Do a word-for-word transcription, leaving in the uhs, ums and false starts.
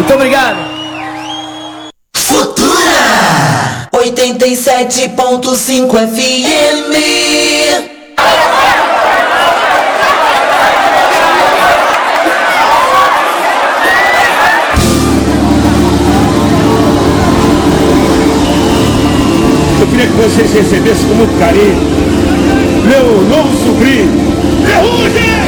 Muito obrigado. Futura oitenta e sete ponto cinco F M. Eu queria que vocês recebessem com muito carinho meu novo sobrinho, Ferrugem!